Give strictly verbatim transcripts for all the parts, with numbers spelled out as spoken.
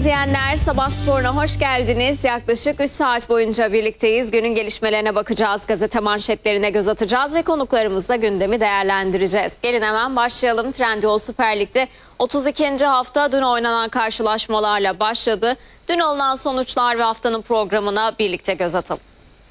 izleyenler, Sabah Spor'una hoş geldiniz. Yaklaşık üç saat boyunca birlikteyiz. Günün gelişmelerine bakacağız, gazete manşetlerine göz atacağız ve konuklarımızla gündemi değerlendireceğiz. Gelin hemen başlayalım. Trendyol Süper Lig'de otuz ikinci hafta dün oynanan karşılaşmalarla başladı. Dün alınan sonuçlar ve haftanın programına birlikte göz atalım.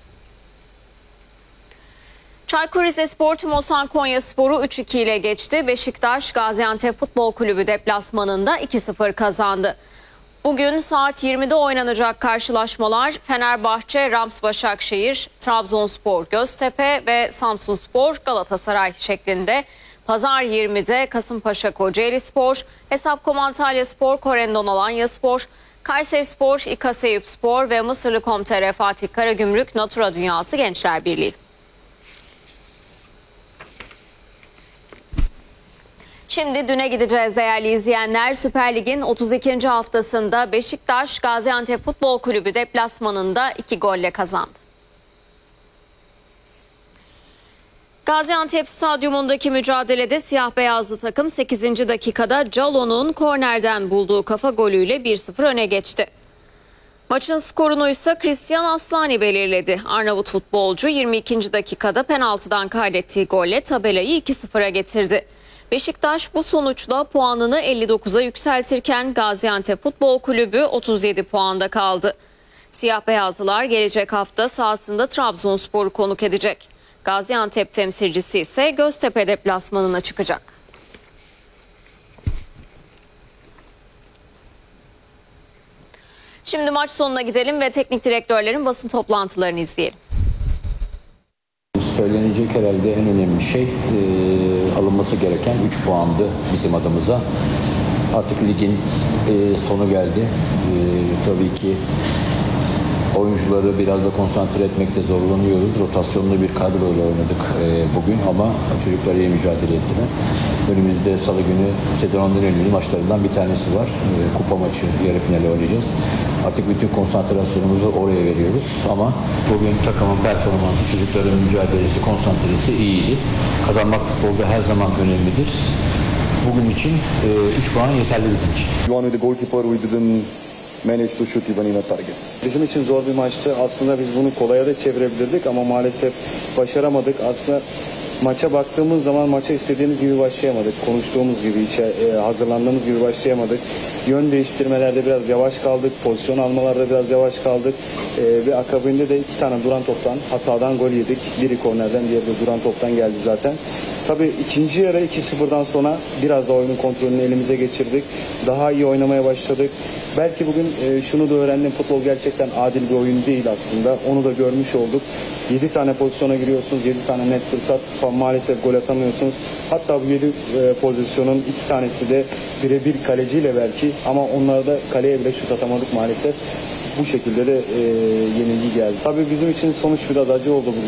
Çaykur Rizespor Tüm Osan Konyaspor'u üç iki ile geçti. Beşiktaş Gaziantep Futbol Kulübü deplasmanında iki sıfır kazandı. Bugün saat yirmide oynanacak karşılaşmalar Fenerbahçe Rams Başakşehir, Trabzonspor Göztepe ve Samsunspor Galatasaray şeklinde. Pazar yirmide Kasımpaşa Kocaelispor, Hesapkom Antalyaspor Korendon Alanyaspor, Kayserispor İKA Eyüpspor ve Mısırlı Komtere Fatih Karagümrük Natura Dünyası Gençler Birliği. Şimdi düne gideceğiz değerli izleyenler. Süper Lig'in otuz ikinci haftasında Beşiktaş Gaziantep Futbol Kulübü deplasmanında iki golle kazandı. Gaziantep Stadyumundaki mücadelede siyah beyazlı takım sekizinci dakikada Calon'un kornerden bulduğu kafa golüyle bir sıfır öne geçti. Maçın skorunu ise Christian Aslani belirledi. Arnavut futbolcu yirmi ikinci dakikada penaltıdan kaydettiği golle tabelayı iki sıfıra getirdi. Beşiktaş bu sonuçla puanını elli dokuza yükseltirken Gaziantep Futbol Kulübü otuz yedi puanda kaldı. Siyah beyazlılar gelecek hafta sahasında Trabzonspor'u konuk edecek. Gaziantep temsilcisi ise Göztepe deplasmanına çıkacak. Şimdi maç sonuna gidelim ve teknik direktörlerin basın toplantılarını izleyelim. Söylenecek herhalde en önemli şey e, alınması gereken üç puandı bizim adımıza. Artık ligin e, sonu geldi. E, tabii ki oyuncuları biraz da konsantre etmekte zorlanıyoruz. Rotasyonlu bir kadroyla oynadık e, bugün ama çocuklar iyi mücadele ettiler. Önümüzde salı günü sezonun en önemli maçlarından bir tanesi var. E, kupa maçı, yarı finali oynayacağız. Artık bütün konsantrasyonumuzu oraya veriyoruz ama bugün takımın performansı, çocukların mücadelesi, konsantresi iyiydi. Kazanmak futbolda her zaman önemlidir. Bugün için üç e, puan yeterli bizim için. One with the goalkeeper, we didn't manage to shoot even in a target. Bizim için zor bir maçtı. Aslında biz bunu kolaya da çevirebilirdik ama maalesef başaramadık. Aslında maça baktığımız zaman maça istediğimiz gibi başlayamadık. Konuştuğumuz gibi, içe, e, hazırlandığımız gibi başlayamadık. Yön değiştirmelerde biraz yavaş kaldık. Pozisyon almalarda biraz yavaş kaldık. E, ve akabinde de iki tane duran toptan, hatadan gol yedik. Biri kornerden, diğeri de duran toptan geldi zaten. Tabii ikinci yarı iki sıfırdan sonra biraz da oyunun kontrolünü elimize geçirdik. Daha iyi oynamaya başladık. Belki bugün e, şunu da öğrendim. Futbol gerçekten adil bir oyun değil aslında. Onu da görmüş olduk. yedi tane pozisyona giriyorsunuz. yedi tane net fırsat. Maalesef gol atamıyorsunuz. Hatta bu yedi e, pozisyonun iki tanesi de birebir kaleciyle belki. Ama onlarda kaleye bile şut atamadık maalesef. Bu şekilde de e, yenilgi geldi. Tabii bizim için sonuç biraz acı oldu bugün.